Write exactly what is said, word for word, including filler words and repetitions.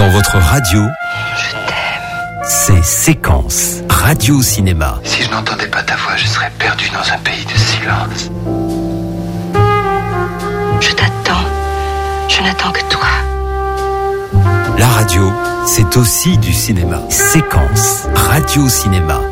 Dans votre radio, Je t'aime. c'est Séquence, radio-cinéma. Si je n'entendais pas ta voix, je serais perdu dans un pays de silence. Je t'attends. Je n'attends que toi. La radio, c'est aussi du cinéma. Séquence, radio-cinéma.